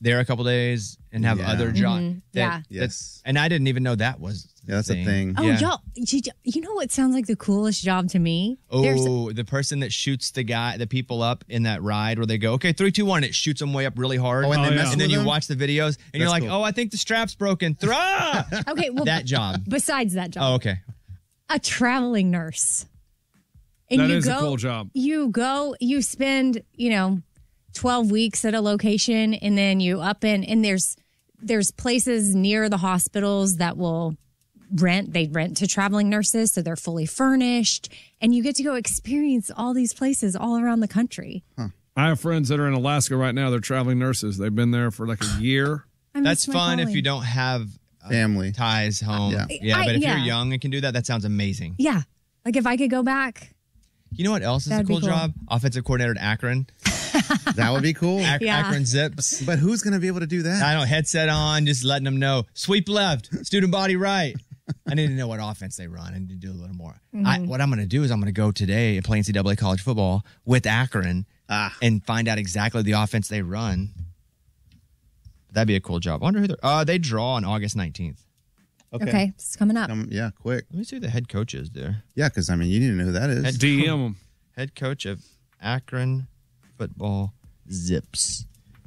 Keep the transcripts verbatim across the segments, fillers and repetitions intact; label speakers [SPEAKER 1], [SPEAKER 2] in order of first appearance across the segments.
[SPEAKER 1] there a couple days and have
[SPEAKER 2] Yeah.
[SPEAKER 1] other jobs.
[SPEAKER 3] Mhm. Yeah.
[SPEAKER 2] Yes.
[SPEAKER 1] And I didn't even know that was
[SPEAKER 2] Yeah, that's a thing.
[SPEAKER 3] Oh,
[SPEAKER 1] Yeah.
[SPEAKER 3] y'all, you you know what sounds like the coolest job to me? There's-
[SPEAKER 1] Oh, the person that shoots the guy, the people up in that ride where they go, okay, three, two, one, and it shoots them way up really hard.
[SPEAKER 2] Oh, and they
[SPEAKER 1] and
[SPEAKER 2] mess
[SPEAKER 1] then
[SPEAKER 2] with
[SPEAKER 1] you
[SPEAKER 2] them?
[SPEAKER 1] watch the videos, and you're
[SPEAKER 2] That's
[SPEAKER 1] like,
[SPEAKER 2] cool.
[SPEAKER 1] oh, I think the strap's broken. Throw
[SPEAKER 3] okay, well,
[SPEAKER 1] that job.
[SPEAKER 3] besides that job,
[SPEAKER 1] Oh, okay.
[SPEAKER 3] a traveling nurse. And
[SPEAKER 4] That
[SPEAKER 3] you
[SPEAKER 4] is a
[SPEAKER 3] go,
[SPEAKER 4] cool job.
[SPEAKER 3] You go, you spend, you know, twelve weeks at a location, and then you up in, and there's there's places near the hospitals that will rent. They rent to traveling nurses, so they're fully furnished, and you get to go experience all these places all around the country.
[SPEAKER 4] I have friends that are in Alaska right now. They're traveling nurses. They've been there for like a year.
[SPEAKER 3] I miss
[SPEAKER 1] That's
[SPEAKER 3] my
[SPEAKER 1] fun if
[SPEAKER 3] calling.
[SPEAKER 1] you don't have uh,
[SPEAKER 2] Family.
[SPEAKER 1] ties home.
[SPEAKER 2] Yeah.
[SPEAKER 1] Yeah,
[SPEAKER 3] I-
[SPEAKER 1] but if
[SPEAKER 3] yeah.
[SPEAKER 1] you're young and can do that, that sounds amazing.
[SPEAKER 3] Yeah, like if I could go back.
[SPEAKER 1] You know what else is
[SPEAKER 3] That'd
[SPEAKER 1] a
[SPEAKER 3] be
[SPEAKER 1] cool,
[SPEAKER 3] cool.
[SPEAKER 1] job? Offensive coordinator at Akron.
[SPEAKER 2] That would be cool.
[SPEAKER 1] Ac-
[SPEAKER 3] Yeah.
[SPEAKER 1] Akron Zips.
[SPEAKER 2] But who's going to be able to do that?
[SPEAKER 1] I don't headset on, just letting them know. Sweep left, student body right. I need to know what offense they run and to do a little more. I, what I'm going to do is I'm going to go today and play N C double A college football with Akron
[SPEAKER 2] Ah.
[SPEAKER 1] and find out exactly the offense they run. That'd be a cool job. I wonder who they're. Uh, they draw on August nineteenth.
[SPEAKER 3] Okay, it's coming up.
[SPEAKER 2] Um, yeah, quick.
[SPEAKER 1] Let me see who the head coach is there.
[SPEAKER 2] Yeah, because, I mean, you need to know who that is.
[SPEAKER 1] Head-
[SPEAKER 4] D M them.
[SPEAKER 1] Head coach of Akron football Zips.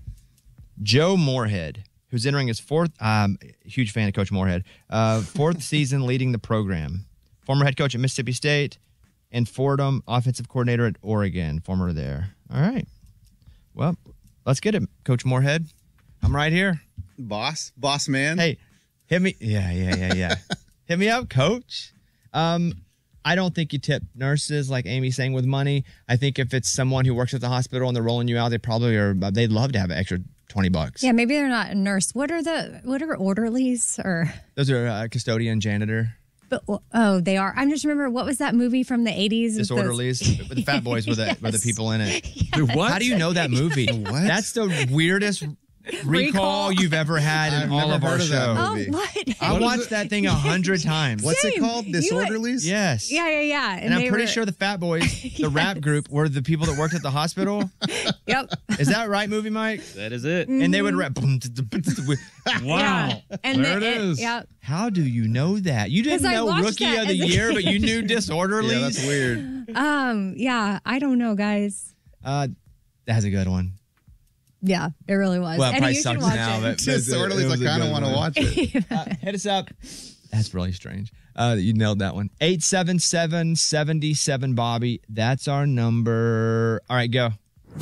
[SPEAKER 1] Joe Moorhead, who's entering his fourth, um, huge fan of Coach Moorhead, uh, fourth season leading the program. Former head coach at Mississippi State and Fordham, offensive coordinator at Oregon, former there. All right. Well, let's get it, Coach Moorhead. I'm right here.
[SPEAKER 2] Boss? Boss man?
[SPEAKER 1] Hey, hit me. Yeah, yeah, yeah, yeah. Hit me up, Coach. Um, I don't think you tip nurses like Amy's saying with money. I think if it's someone who works at the hospital and they're rolling you out, they probably are. They'd love to have an extra twenty bucks.
[SPEAKER 3] Yeah, maybe they're not a nurse. What are the what are orderlies or?
[SPEAKER 1] Those are uh, custodian, janitor,
[SPEAKER 3] But, oh, they are. I just remember what was that movie from the eighties? with those-
[SPEAKER 1] disorderlies, with the fat boys with the with the
[SPEAKER 3] Yes.
[SPEAKER 1] people in it.
[SPEAKER 4] Dude, what?
[SPEAKER 1] How do you know that movie?
[SPEAKER 2] What?
[SPEAKER 1] That's the weirdest recall,
[SPEAKER 3] Recall?
[SPEAKER 1] you've ever had in
[SPEAKER 2] I've
[SPEAKER 1] all
[SPEAKER 2] never
[SPEAKER 1] of our
[SPEAKER 2] heard of that
[SPEAKER 1] show.
[SPEAKER 3] Oh,
[SPEAKER 2] movie.
[SPEAKER 3] what?
[SPEAKER 1] I
[SPEAKER 4] What is
[SPEAKER 1] watched
[SPEAKER 4] it?
[SPEAKER 1] that thing a hundred times.
[SPEAKER 2] What's it
[SPEAKER 3] Same.
[SPEAKER 2] called?
[SPEAKER 3] You
[SPEAKER 2] Disorderlies?
[SPEAKER 1] Yes.
[SPEAKER 3] Yeah, yeah, yeah.
[SPEAKER 1] And, I'm
[SPEAKER 3] they
[SPEAKER 1] pretty
[SPEAKER 3] were-
[SPEAKER 1] sure the Fat Boys, the rap group, were the people that worked at the hospital.
[SPEAKER 3] Yep.
[SPEAKER 1] Is that right, Movie Mike?
[SPEAKER 5] That is it.
[SPEAKER 1] And they would rap.
[SPEAKER 4] Wow.
[SPEAKER 3] Yeah. And
[SPEAKER 4] there
[SPEAKER 3] the-
[SPEAKER 4] it is.
[SPEAKER 3] Yep.
[SPEAKER 1] How do you know that? You didn't
[SPEAKER 3] 'Cause I
[SPEAKER 1] know
[SPEAKER 3] watched
[SPEAKER 1] Rookie
[SPEAKER 3] that
[SPEAKER 1] of the
[SPEAKER 3] as a
[SPEAKER 1] Year, but you
[SPEAKER 3] kid.
[SPEAKER 1] knew Disorderlies?
[SPEAKER 2] Yeah, that's weird.
[SPEAKER 3] Um. Yeah. I don't know, guys.
[SPEAKER 1] Uh, that's a good one.
[SPEAKER 3] Yeah, it really was.
[SPEAKER 1] Well, it
[SPEAKER 3] And
[SPEAKER 1] probably
[SPEAKER 3] you should
[SPEAKER 1] sucks
[SPEAKER 3] watch
[SPEAKER 1] now,
[SPEAKER 3] it.
[SPEAKER 1] but
[SPEAKER 2] Disorderlies,
[SPEAKER 1] it was
[SPEAKER 2] I
[SPEAKER 1] a
[SPEAKER 2] kind of
[SPEAKER 1] good
[SPEAKER 2] want to
[SPEAKER 1] one.
[SPEAKER 2] watch it.
[SPEAKER 1] Uh, hit us up. That's really strange. Uh, you nailed that one. eight seven seven, seven seven, Bobby. That's our number. All right, go.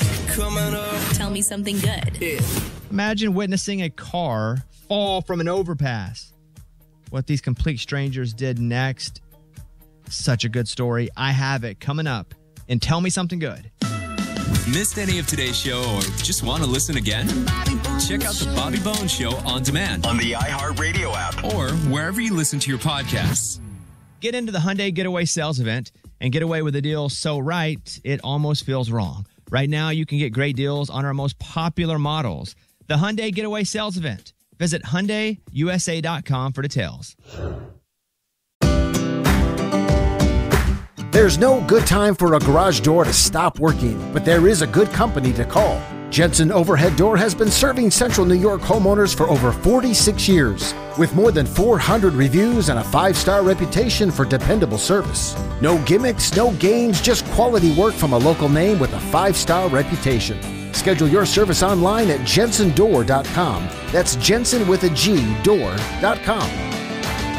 [SPEAKER 6] Tell me something good.
[SPEAKER 1] Imagine witnessing a car fall from an overpass. What these complete strangers did next. Such a good story. I have it coming up. And tell me something good.
[SPEAKER 7] Missed any of today's show or just want to listen again? Check out the Bobby Bones Show on demand
[SPEAKER 8] On the iHeartRadio app.
[SPEAKER 7] or wherever you listen to your podcasts.
[SPEAKER 1] Get into the Hyundai Getaway sales event and get away with a deal so right, it almost feels wrong. Right now, you can get great deals on our most popular models. The Hyundai Getaway sales event. Visit Hyundai U S A dot com for details.
[SPEAKER 9] There's no good time for a garage door to stop working, but there is a good company to call. Jensen Overhead Door has been serving Central New York homeowners for over forty-six years, with more than four hundred reviews and a five-star reputation for dependable service. No gimmicks, no games, just quality work from a local name with a five-star reputation. Schedule your service online at jensen door dot com. That's Jensen with a G, door dot com.